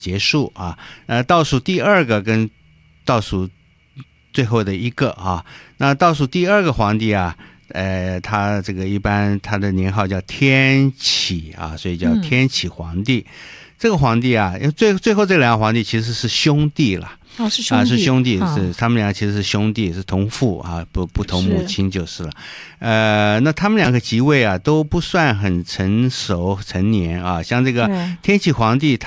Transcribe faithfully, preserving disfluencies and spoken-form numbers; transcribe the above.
结束啊。呃，倒数第二个跟倒数最后的一个啊，那倒数第二个皇帝啊，呃，他这个一般他的年号叫天启啊，所以叫天启皇帝。嗯、这个皇帝啊，因为最最后这两个皇帝其实是兄弟了。 哦，是兄弟， 啊，是兄弟， 哦、 是他们俩其实是兄弟，是同父啊，不不同母亲就是了。呃，那他们两个即位啊，都不算很成熟成年啊。像这个天启皇帝，